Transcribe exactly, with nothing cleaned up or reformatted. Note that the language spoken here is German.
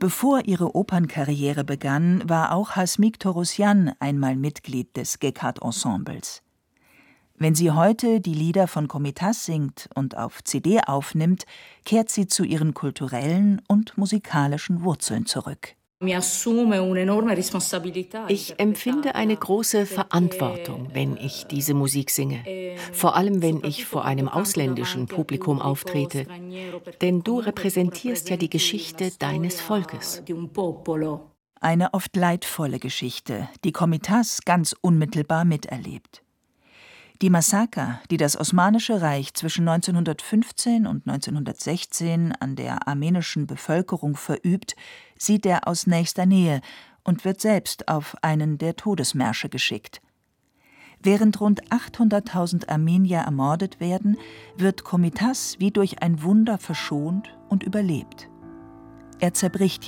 Bevor ihre Opernkarriere begann, war auch Hasmik Torosjan einmal Mitglied des Gebhard-Ensembles. Wenn sie heute die Lieder von Komitas singt und auf C D aufnimmt, kehrt sie zu ihren kulturellen und musikalischen Wurzeln zurück. Ich empfinde eine große Verantwortung, wenn ich diese Musik singe, vor allem wenn ich vor einem ausländischen Publikum auftrete, denn du repräsentierst ja die Geschichte deines Volkes. Eine oft leidvolle Geschichte, die Komitas ganz unmittelbar miterlebt. Die Massaker, die das Osmanische Reich zwischen neunzehnhundertfünfzehn und neunzehnhundertsechzehn an der armenischen Bevölkerung verübt, sieht er aus nächster Nähe und wird selbst auf einen der Todesmärsche geschickt. Während rund achthunderttausend Armenier ermordet werden, wird Komitas wie durch ein Wunder verschont und überlebt. Er zerbricht